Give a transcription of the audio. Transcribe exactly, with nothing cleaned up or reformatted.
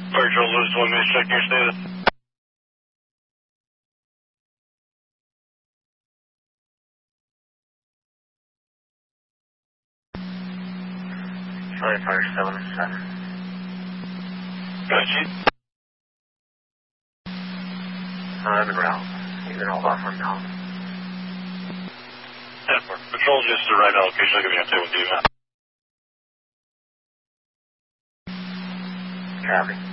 Patrol Lewis one, may check your status. Charlie Fire seven seven. Got you. I'm en route. You can hold off on now. ten four. Patrol just arrived at location. I'll give you an update with you now. Copy.